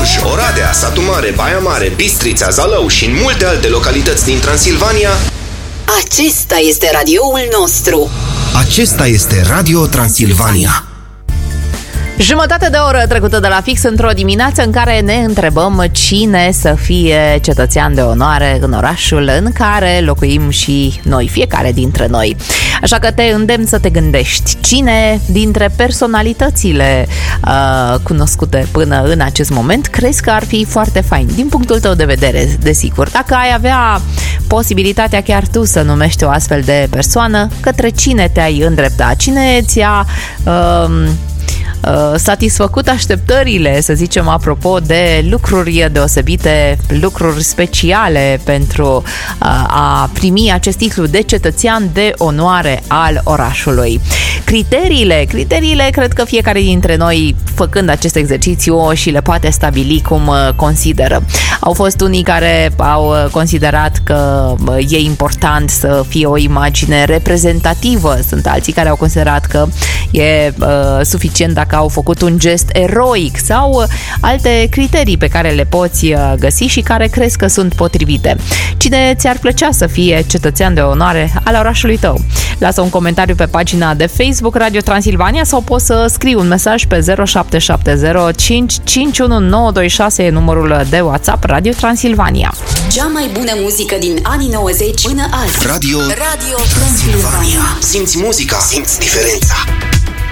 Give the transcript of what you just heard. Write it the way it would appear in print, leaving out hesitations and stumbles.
Oradea, Satu Mare, Baia Mare, Bistrița, Zalău și în multe alte localități din Transilvania. Acesta este radioul nostru. Acesta este Radio Transilvania. Jumătate de oră trecută de la fix într-o dimineață în care ne întrebăm cine să fie cetățean de onoare în orașul în care locuim și noi, fiecare dintre noi. Așa că te îndemn să te gândești cine dintre personalitățile cunoscute până în acest moment crezi că ar fi foarte fain, din punctul tău de vedere, desigur. Dacă ai avea posibilitatea chiar tu să numești o astfel de persoană, către cine te-ai îndrepta? Cine ți-a satisfăcut așteptările, să zicem, apropo de lucruri deosebite, lucruri speciale pentru a primi acest titlu de cetățean de onoare al orașului. Criteriile, cred că fiecare dintre noi, făcând acest exercițiu, și le poate stabili cum consideră. Au fost unii care au considerat că e important să fie o imagine reprezentativă, sunt alții care au considerat că e suficient dacă au făcut un gest eroic sau alte criterii pe care le poți găsi și care crezi că sunt potrivite. Cine ți-ar plăcea să fie cetățean de onoare al orașului tău? Lasă un comentariu pe pagina de Facebook Radio Transilvania sau poți să scrii un mesaj pe 0770 551926, e numărul de WhatsApp Radio Transilvania. Cea mai bună muzică din anii 90 până azi. Radio Transilvania. Simți muzica, simți diferența.